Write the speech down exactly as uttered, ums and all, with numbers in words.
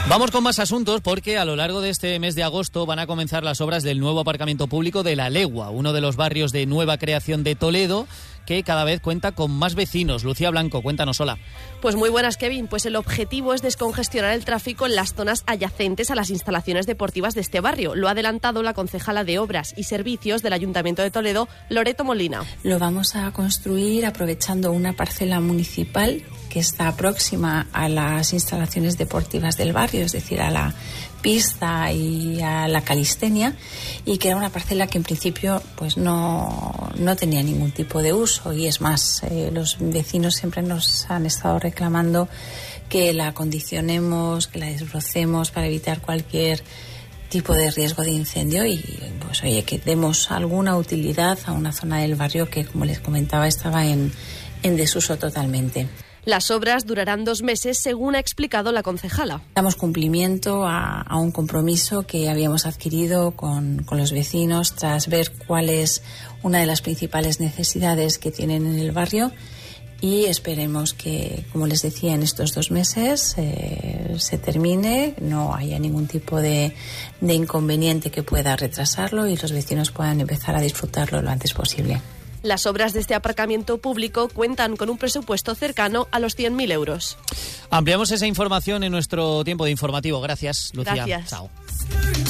Vamos con más asuntos porque a lo largo de este mes de agosto van a comenzar las obras del nuevo aparcamiento público de La Legua, uno de los barrios de nueva creación de Toledo, que cada vez cuenta con más vecinos. Lucía Blanco, cuéntanos, hola. Pues muy buenas, Kevin. Pues el objetivo es descongestionar el tráfico en las zonas adyacentes a las instalaciones deportivas de este barrio. Lo ha adelantado la concejala de Obras y Servicios del Ayuntamiento de Toledo, Loreto Molina. Lo vamos a construir aprovechando una parcela municipal que está próxima a las instalaciones deportivas del barrio, es decir, a la pista y a la calistenia, y que era una parcela que en principio pues no, no tenía ningún tipo de uso, y es más, eh, los vecinos siempre nos han estado reclamando que la acondicionemos, que la desbrocemos para evitar cualquier tipo de riesgo de incendio y pues oye, que demos alguna utilidad a una zona del barrio que, como les comentaba, estaba en, en desuso totalmente. Las obras durarán dos meses, según ha explicado la concejala. Damos cumplimiento a, a un compromiso que habíamos adquirido con, con los vecinos tras ver cuál es una de las principales necesidades que tienen en el barrio, y esperemos que, como les decía, en estos dos meses eh, se termine, no haya ningún tipo de, de inconveniente que pueda retrasarlo y los vecinos puedan empezar a disfrutarlo lo antes posible. Las obras de este aparcamiento público cuentan con un presupuesto cercano a los cien mil euros. Ampliamos esa información en nuestro tiempo de informativo. Gracias, Lucía. Gracias. Chao.